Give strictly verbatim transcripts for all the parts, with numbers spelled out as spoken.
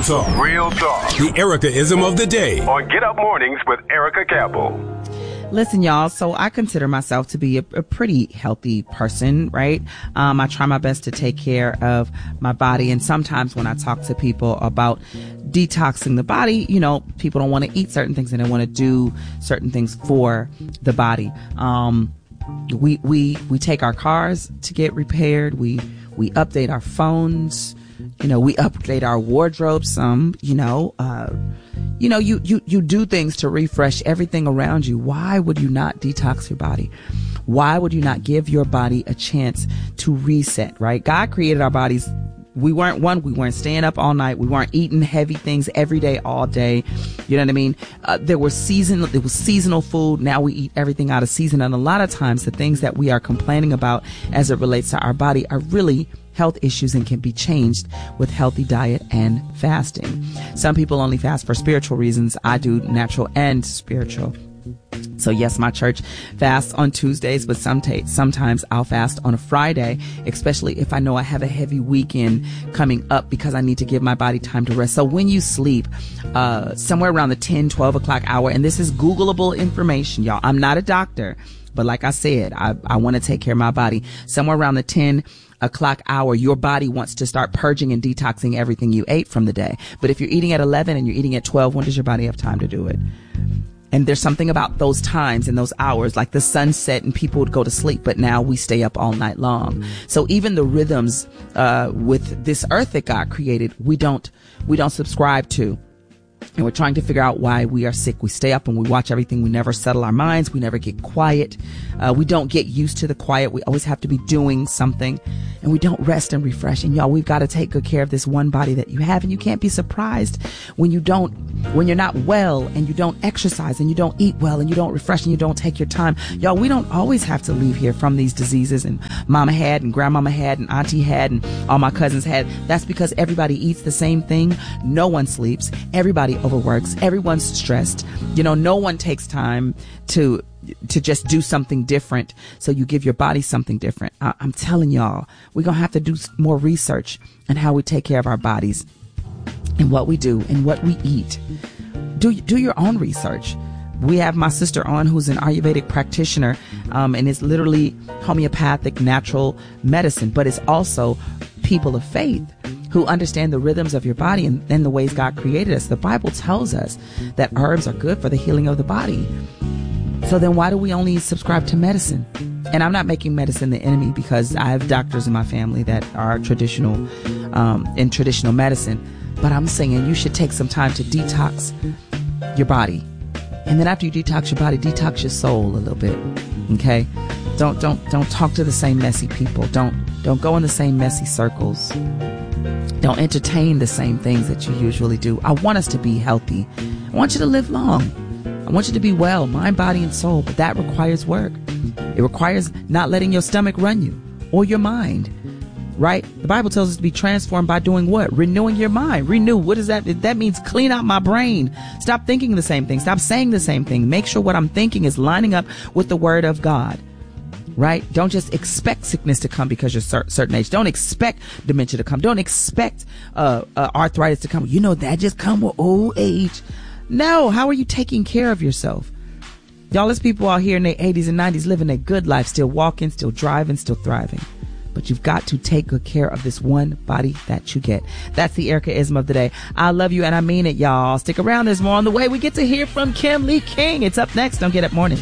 talk. Real talk. The Erica-ism of the day. On Get Up Mornings with Erica Campbell. Listen, y'all, so I consider myself to be a, a pretty healthy person, right? Um, I try my best to take care of my body. And sometimes when I talk to people about detoxing the body, you know, people don't want to eat certain things and they want to do certain things for the body. Um, we, we, we take our cars to get repaired. We, we update our phones. You know, we update our wardrobe some, you know, uh, you know, you, you, you do things to refresh everything around you. Why would you not detox your body? Why would you not give your body a chance to reset, right? God created our bodies. We weren't one, we weren't staying up all night. We weren't eating heavy things every day, all day. You know what I mean? Uh, there was seasonal, there was seasonal food. Now we eat everything out of season. And a lot of times the things that we are complaining about as it relates to our body are really health issues and can be changed with healthy diet and fasting. Some people only fast for spiritual reasons. I do natural and spiritual. So yes, my church fasts on Tuesdays, but some t- sometimes I'll fast on a Friday, especially if I know I have a heavy weekend coming up because I need to give my body time to rest. So when you sleep, uh, somewhere around the ten, twelve o'clock hour, and this is Googleable information, y'all. I'm not a doctor, but like I said, I, I want to take care of my body. Somewhere around the ten o'clock hour, your body wants to start purging and detoxing everything you ate from the day. But if you're eating at eleven and you're eating at twelve, when does your body have time to do it? And there's something about those times and those hours, like the sunset and people would go to sleep, but now we stay up all night long. So even the rhythms, uh, with this earth that God created, we don't, we don't subscribe to. And we're trying to figure out why we are sick. We stay up and we watch everything. We never settle our minds. We never get quiet. Uh, we don't get used to the quiet. We always have to be doing something, and we don't rest and refresh. And y'all, we've got to take good care of this one body that you have. And you can't be surprised when you don't, when you're not well and you don't exercise and you don't eat well and you don't refresh and you don't take your time. Y'all, we don't always have to leave here from these diseases. And mama had and grandmama had and auntie had and all my cousins had. That's because everybody eats the same thing. No one sleeps. Everybody overworks. Everyone's stressed. You know, no one takes time to to just do something different. So you give your body something different. I, I'm telling y'all, we're going to have to do more research on how we take care of our bodies and what we do and what we eat. Do do your own research. We have my sister on who's an Ayurvedic practitioner, um, and it's literally homeopathic natural medicine, but it's also people of faith who understand the rhythms of your body and, and the ways God created us. The Bible tells us that herbs are good for the healing of the body. So then why do we only subscribe to medicine? And I'm not making medicine the enemy, because I have doctors in my family that are traditional, um, in traditional medicine. But I'm saying you should take some time to detox your body. And then after you detox your body, detox your soul a little bit. Okay? Don't, don't, don't talk to the same messy people. Don't, don't go in the same messy circles. Don't entertain the same things that you usually do. I want us to be healthy. I want you to live long. I want you to be well, mind, body, and soul, but that requires work. It requires not letting your stomach run you or your mind, right? The Bible tells us to be transformed by doing what? Renewing your mind. Renew. What does that? That means clean out my brain. Stop thinking the same thing. Stop saying the same thing. Make sure what I'm thinking is lining up with the word of God. Right? Don't just expect sickness to come because you're a certain age. Don't expect dementia to come. Don't expect uh, uh, arthritis to come. You know, that just come with old age. No. How are you taking care of yourself? Y'all, there's people out here in their eighties and nineties living a good life, still walking, still driving, still thriving. But you've got to take good care of this one body that you get. That's the Erica-ism of the day. I love you and I mean it, y'all. Stick around. There's more on the way. We get to hear from Kim Lee King. It's up next. Don't Get Up Mornings.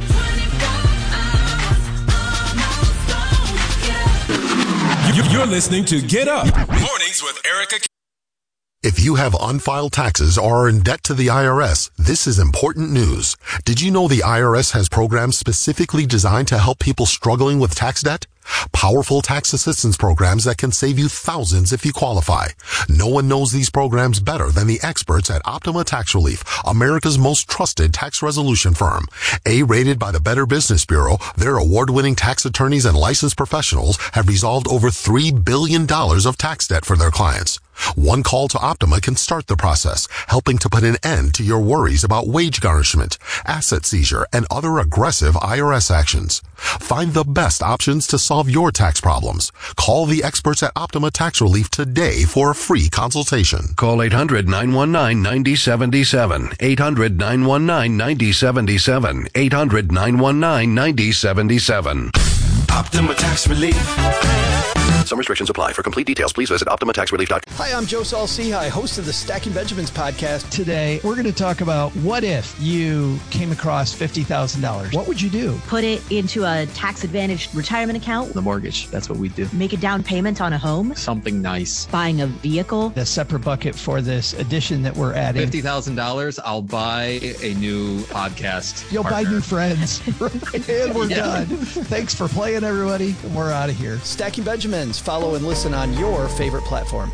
You're listening to Get Up Mornings with Erica. If you have unfiled taxes or are in debt to the I R S, this is important news. Did you know the I R S has programs specifically designed to help people struggling with tax debt? Powerful tax assistance programs that can save you thousands if you qualify. No one knows these programs better than the experts at Optima Tax Relief, America's most trusted tax resolution firm. A-rated by the Better Business Bureau, their award-winning tax attorneys and licensed professionals have resolved over three billion dollars of tax debt for their clients. One call to Optima can start the process, helping to put an end to your worries about wage garnishment, asset seizure, and other aggressive I R S actions. Find the best options to solve your tax problems. Call the experts at Optima Tax Relief today for a free consultation. Call eight hundred, nine one nine, nine zero seven seven. eight hundred, nine one nine, nine zero seven seven. eight hundred, nine one nine, nine zero seven seven. Optima Tax Relief. Some restrictions apply. For complete details, please visit Optima Tax Relief dot com. Hi, I'm Joe Saul-Sehy, host of the Stacking Benjamins podcast. Today, we're going to talk about what if you came across fifty thousand dollars. What would you do? Put it into a tax-advantaged retirement account. The mortgage, that's what we do. Make a down payment on a home. Something nice. Buying a vehicle. A separate bucket for this addition that we're adding. fifty thousand dollars, I'll buy a new podcast You'll partner. buy new friends. And we're Yeah. done. Thanks for playing, everybody. We're out of here. Stacking Benjamins. Follow and listen on your favorite platform.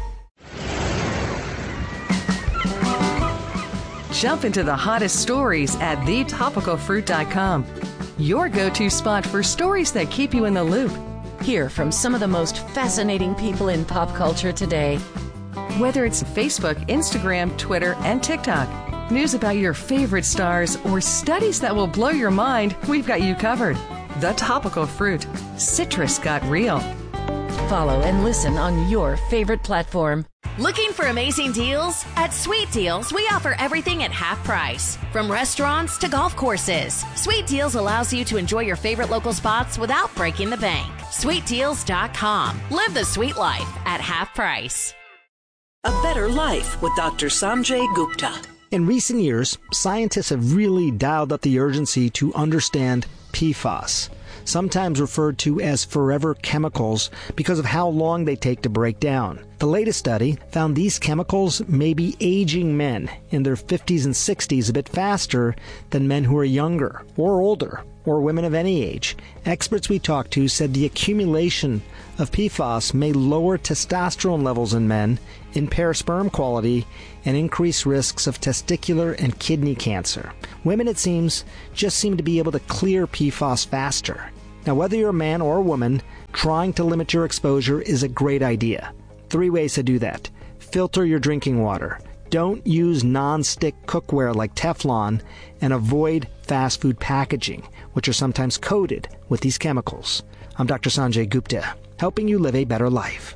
Jump into the hottest stories at the topical fruit dot com. Your go-to spot for stories that keep you in the loop. Hear from some of the most fascinating people in pop culture today. Whether it's Facebook, Instagram, Twitter, and TikTok, news about your favorite stars, or studies that will blow your mind, we've got you covered. The Topical Fruit. Citrus got real. Follow and listen on your favorite platform. Looking for amazing deals? At Sweet Deals, we offer everything at half price. From restaurants to golf courses, Sweet Deals allows you to enjoy your favorite local spots without breaking the bank. sweet deals dot com. Live the sweet life at half price. A Better Life with Doctor Sanjay Gupta. In recent years, scientists have really dialed up the urgency to understand P FAS, sometimes referred to as forever chemicals because of how long they take to break down. The latest study found these chemicals may be aging men in their fifties and sixties a bit faster than men who are younger or older, or women of any age. Experts we talked to said the accumulation of P FAS may lower testosterone levels in men, impair sperm quality, and increase risks of testicular and kidney cancer. Women, it seems, just seem to be able to clear P FAS faster. Now, whether you're a man or a woman, trying to limit your exposure is a great idea. Three ways to do that. Filter your drinking water. Don't use non-stick cookware like Teflon, and avoid fast food packaging, which are sometimes coated with these chemicals. I'm Doctor Sanjay Gupta, helping you live a better life.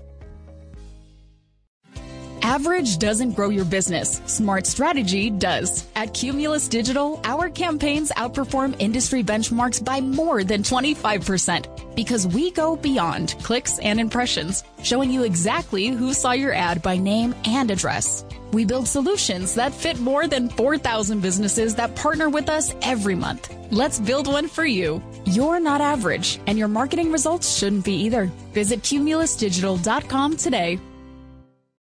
Average doesn't grow your business. Smart strategy does. At Cumulus Digital, our campaigns outperform industry benchmarks by more than twenty-five percent because we go beyond clicks and impressions, showing you exactly who saw your ad by name and address. We build solutions that fit more than four thousand businesses that partner with us every month. Let's build one for you. You're not average, and your marketing results shouldn't be either. Visit cumulus digital dot com today.